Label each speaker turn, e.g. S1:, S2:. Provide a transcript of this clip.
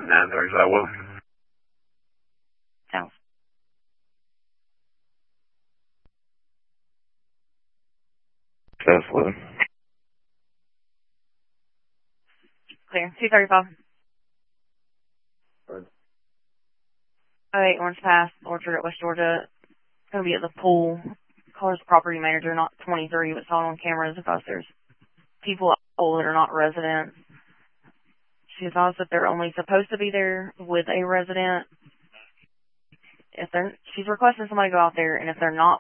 S1: 930, is that what?
S2: South.
S1: South what?
S2: Clear. 235.
S1: Right.
S2: 08 Orange Pass, Orchard at West Georgia. Going to be at the pool. Caller's property manager, not 23, but saw it on cameras because there's people that are not residents. She advised that they're only supposed to be there with a resident. She's requesting somebody go out there, and if they're not